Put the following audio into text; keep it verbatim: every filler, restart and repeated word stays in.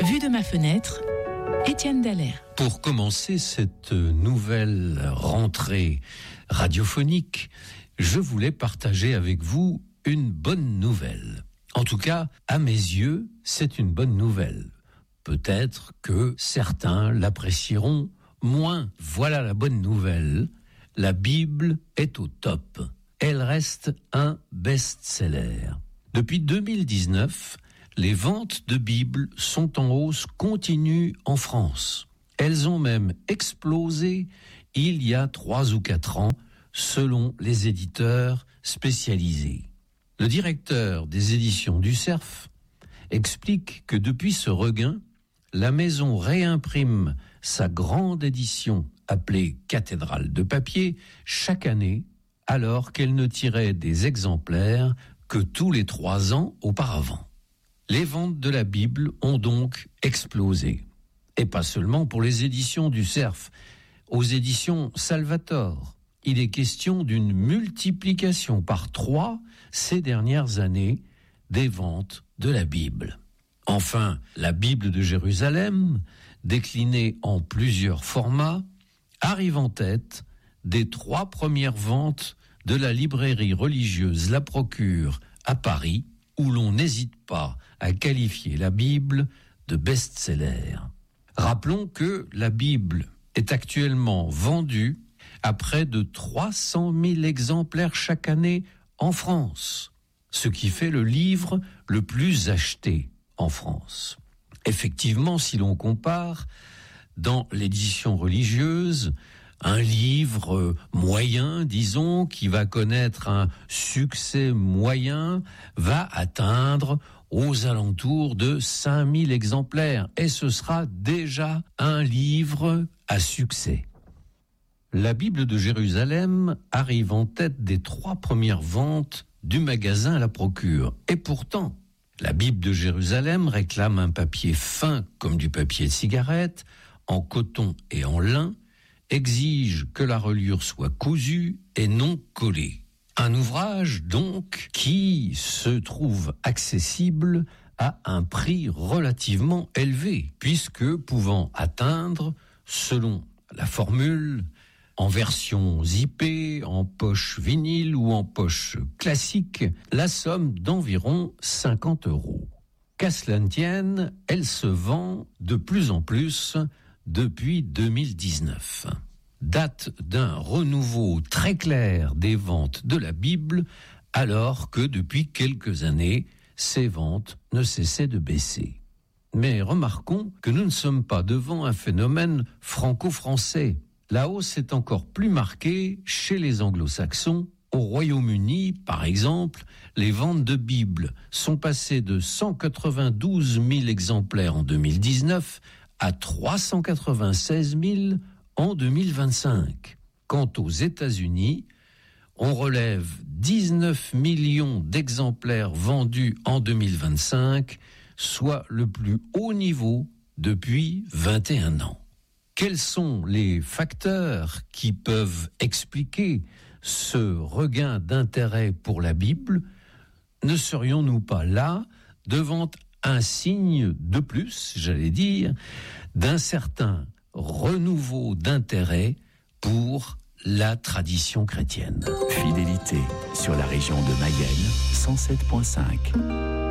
Vue de ma fenêtre, Étienne Dallaire. Pour commencer cette nouvelle rentrée radiophonique, je voulais partager avec vous une bonne nouvelle. En tout cas, à mes yeux, c'est une bonne nouvelle. Peut-être que certains l'apprécieront moins. Voilà la bonne nouvelle. La Bible est au top. Elle reste un best-seller. Depuis deux mille dix-neuf, les ventes de Bibles sont en hausse continue en France. Elles ont même explosé il y a trois ou quatre ans, selon les éditeurs spécialisés. Le directeur des éditions du Cerf explique que depuis ce regain, la maison réimprime sa grande édition appelée Cathédrale de papier chaque année, alors qu'elle ne tirait des exemplaires que tous les trois ans auparavant. Les ventes de la Bible ont donc explosé. Et pas seulement pour les éditions du Cerf. Aux éditions Salvator, il est question d'une multiplication par trois ces dernières années des ventes de la Bible. Enfin, la Bible de Jérusalem, déclinée en plusieurs formats, arrive en tête des trois premières ventes de la librairie religieuse La Procure à Paris, où l'on n'hésite pas à qualifier la Bible de best-seller. Rappelons que la Bible est actuellement vendue à près de trois cent mille exemplaires chaque année en France, ce qui fait le livre le plus acheté en France. Effectivement, si l'on compare, dans l'édition religieuse, un livre moyen, disons, qui va connaître un succès moyen, va atteindre aux alentours de cinq mille exemplaires. Et ce sera déjà un livre à succès. La Bible de Jérusalem arrive en tête des trois premières ventes du magasin La Procure. Et pourtant, la Bible de Jérusalem réclame un papier fin comme du papier de cigarette, en coton et en lin, exige que la reliure soit cousue et non collée. Un ouvrage, donc, qui se trouve accessible à un prix relativement élevé, puisque pouvant atteindre, selon la formule, en version zippée, en poche vinyle ou en poche classique, la somme d'environ cinquante euros. Qu'à cela ne tienne, elle se vend de plus en plus depuis deux mille dix-neuf. Date d'un renouveau très clair des ventes de la Bible, alors que depuis quelques années, ces ventes ne cessaient de baisser. Mais remarquons que nous ne sommes pas devant un phénomène franco-français. La hausse est encore plus marquée chez les anglo-saxons. Au Royaume-Uni, par exemple, les ventes de Bibles sont passées de cent quatre-vingt-douze mille exemplaires en deux mille dix-neuf à trois cent quatre-vingt-seize mille en deux mille vingt-cinq. Quant aux États-Unis, on relève dix-neuf millions d'exemplaires vendus en deux mille vingt-cinq, soit le plus haut niveau depuis vingt et un ans. Quels sont les facteurs qui peuvent expliquer ce regain d'intérêt pour la Bible? Ne serions-nous pas là devant un signe de plus, j'allais dire, d'un certain renouveau d'intérêt pour la tradition chrétienne? Fidélité sur la région de Mayenne, cent sept virgule cinq.